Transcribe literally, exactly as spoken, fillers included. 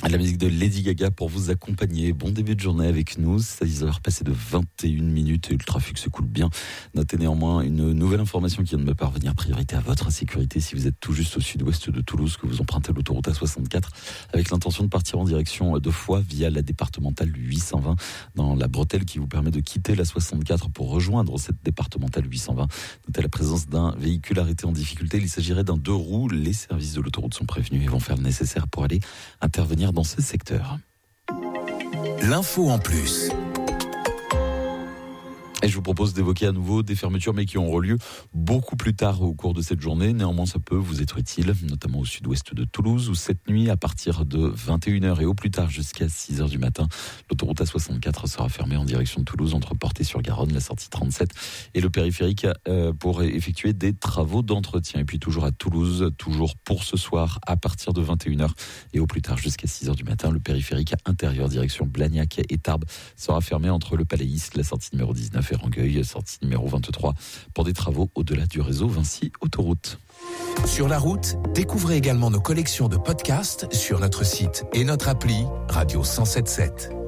La musique de Lady Gaga pour vous accompagner. Bon début de journée avec nous. seize heures passées de vingt et une minutes et le trafic se coule bien. Notez néanmoins une nouvelle information qui vient de me parvenir. Priorité à votre sécurité si vous êtes tout juste au sud-ouest de Toulouse, que vous empruntez l'autoroute A soixante-quatre avec l'intention de partir en direction de Foix via la départementale huit cent vingt dans la bretelle qui vous permet de quitter la soixante-quatre pour rejoindre cette départementale huit cent vingt. Notez la présence d'un véhicule arrêté en difficulté. Il s'agirait d'un deux roues. Les services de l'autoroute sont prévenus et vont faire le nécessaire pour aller intervenir dans ce secteur. L'info en plus. Et je vous propose d'évoquer à nouveau des fermetures, mais qui auront lieu beaucoup plus tard au cours de cette journée. Néanmoins, ça peut vous être utile, notamment au sud-ouest de Toulouse, où cette nuit, à partir de vingt et une heures et au plus tard jusqu'à six heures du matin, l'autoroute A soixante-quatre sera fermée en direction de Toulouse, entre Portet-sur-Garonne, la sortie trente-sept et le périphérique, euh, pour effectuer des travaux d'entretien. Et puis toujours à Toulouse, toujours pour ce soir, à partir de vingt et une heures et au plus tard jusqu'à six heures du matin, le périphérique intérieur, direction Blagnac et Tarbes, sera fermé entre le Palais Ist, la sortie numéro dix-neuf et Rangueil, sortie numéro vingt-trois, pour des travaux au-delà du réseau Vinci Autoroute. Sur la route, découvrez également nos collections de podcasts sur notre site et notre appli Radio cent sept sept.